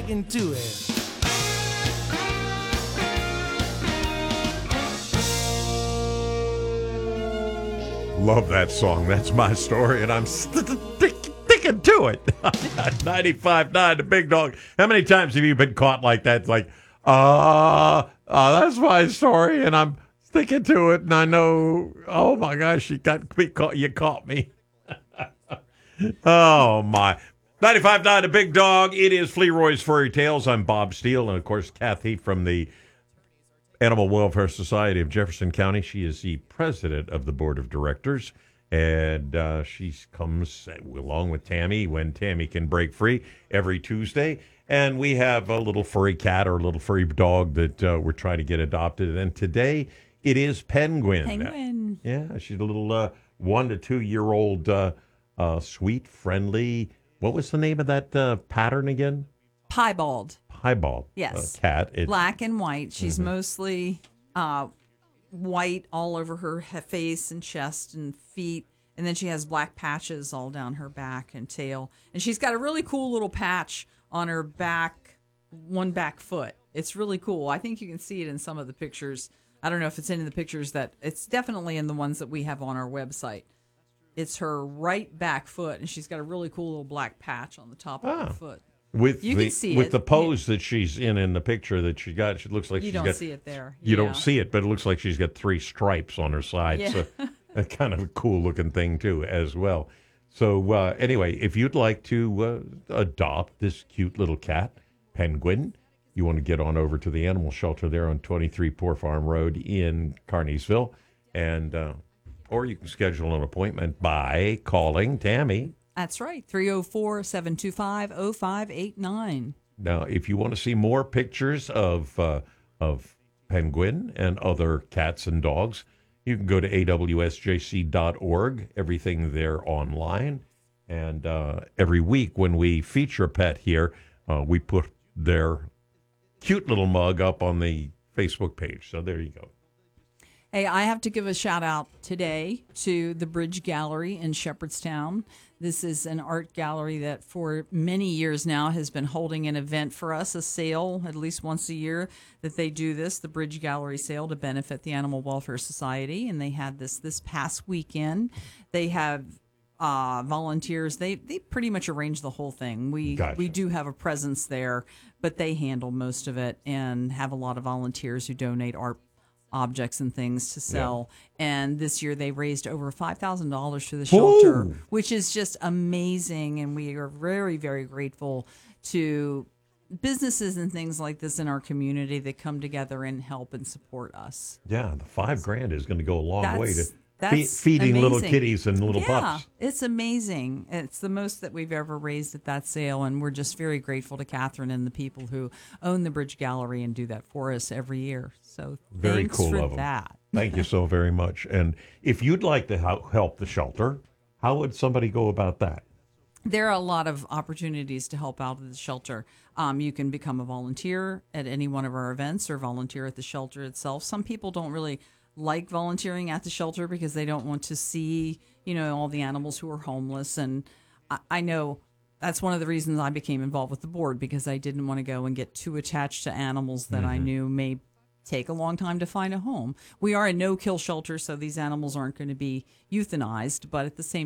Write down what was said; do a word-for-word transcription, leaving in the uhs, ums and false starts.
sticking to it. Love that song. That's my story, and I'm st- st- sticking to it. ninety-five point nine, the Big Dog. How many times have you been caught like that? It's like, uh, uh, that's my story, and I'm sticking to it, and I know, oh my gosh, you got me caught. You caught me. Oh, my. ninety-five point nine, the Big Dog. It is Fleroy's Furry Tales. I'm Bob Steele, and, of course, Kathy from the Animal Welfare Society of Jefferson County. She is the president of the board of directors, and uh, she comes along with Tammy when Tammy can break free every Tuesday. And we have a little furry cat or a little furry dog that uh, we're trying to get adopted. And today it is Penguin. Penguin. Yeah, she's a little uh, one to two year old, uh, uh, sweet, friendly. What was the name of that uh, pattern again? Piebald. Piebald. Yes. Uh, cat. It's, Black and white. She's Mm-hmm. mostly uh, white all over her he- face and chest and feet. And then she has black patches all down her back and tail. And she's got a really cool little patch on her back, one back foot. It's really cool. I think you can see it in some of the pictures. I don't know if it's in the pictures that, it's definitely in the ones that we have on our website. It's her right back foot, and she's got a really cool little black patch on the top of Ah. her foot. With You the, can see with it. the pose that she's in in the picture that she got, she looks like You she's don't got. see it there. You Yeah. don't see it, but it looks like she's got three stripes on her side. Yeah. So a kind of a cool looking thing too, as well. So uh, anyway, if you'd like to uh, adopt this cute little cat, Penguin, you want to get on over to the animal shelter there on twenty-three Poor Farm Road in Carneysville, and uh, or you can schedule an appointment by calling Tammy. That's right. three oh four, seven two five, oh five eight nine. Now, if you want to see more pictures of uh, of Penguin and other cats and dogs, you can go to A W S J C dot org. Everything there online. And uh, every week when we feature a pet here, uh, we put their cute little mug up on the Facebook page. So there you go. Hey, I have to give a shout out today to the Bridge Gallery in Shepherdstown. This is an art gallery that for many years now has been holding an event for us, a sale at least once a year that they do this, the Bridge Gallery sale to benefit the Animal Welfare Society. And they had this this past weekend. They have uh, volunteers. They they pretty much arrange the whole thing. We Gotcha. we do have a presence there, but they handle most of it and have a lot of volunteers who donate art objects and things to sell. And this year they raised over five thousand dollars for the shelter, Ooh. which is just amazing. And we are very, very grateful to businesses and things like this in our community that come together and help and support us. Yeah, the five grand is going to go a long way to That's- fe- that's feeding little amazing. kitties and little yeah, pups. it's amazing. It's the most that we've ever raised at that sale, and we're just very grateful to Catherine and the people who own the Bridge Gallery and do that for us every year. So Very thanks cool for of them. that. Thank you so very much. And if you'd like to hel- help the shelter, how would somebody go about that? There are a lot of opportunities to help out at the shelter. Um, you can become a volunteer at any one of our events or volunteer at the shelter itself. Some people don't really like volunteering at the shelter because they don't want to see, you know, all the animals who are homeless. And I, I know that's one of the reasons I became involved with the board, because I didn't want to go and get too attached to animals that I knew may take a long time to find a home. We are a no-kill shelter, so these animals aren't going to be euthanized, but at the same